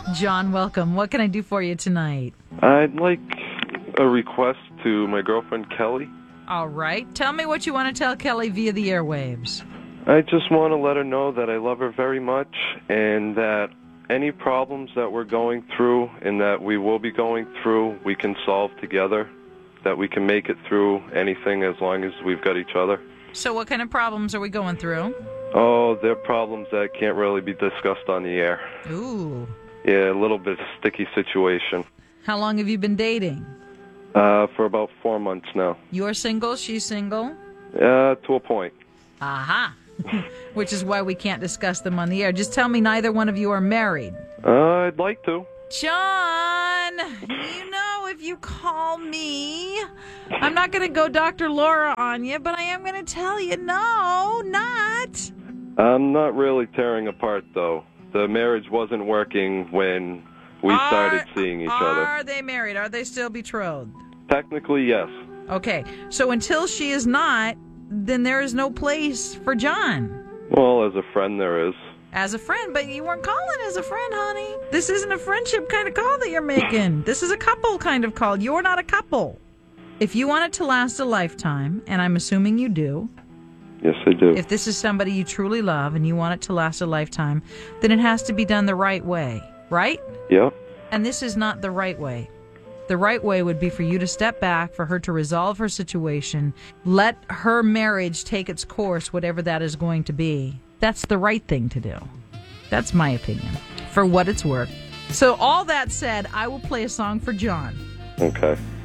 John, welcome. What can I do for you tonight? I'd like a request to my girlfriend, Kelly. All right. Tell me what you want to tell Kelly via the airwaves. I just want to let her know that I love her very much and that any problems that we're going through and that we will be going through, we can solve together, that we can make it through anything as long as we've got each other. So what kind of problems are we going through? Oh, they're problems that can't really be discussed on the air. Ooh. Yeah, a little bit of a sticky situation. How long have you been dating? For about 4 months now. You're single, she's single? To a point. Aha. Which is why we can't discuss them on the air. Just tell me neither one of you are married. I'd like to. John, you know if you call me, I'm not going to go Dr. Laura on you, but I am going to tell you, no, not. I'm not really tearing apart, though. The marriage wasn't working when we started seeing each other. Are they married? Are they still betrothed? Technically, yes. Okay, so until she is not, then there is no place for John. Well, as a friend, there is. As a friend, but you weren't calling as a friend, honey. This isn't a friendship kind of call that you're making. This is a couple kind of call. You're not a couple. If you want it to last a lifetime, and I'm assuming you do. Yes, I do. If this is somebody you truly love and you want it to last a lifetime, then it has to be done the right way, right? Yep. And this is not the right way. The right way would be for you to step back, for her to resolve her situation, let her marriage take its course, whatever that is going to be. That's the right thing to do. That's my opinion, for what it's worth. So all that said, I will play a song for John. Okay.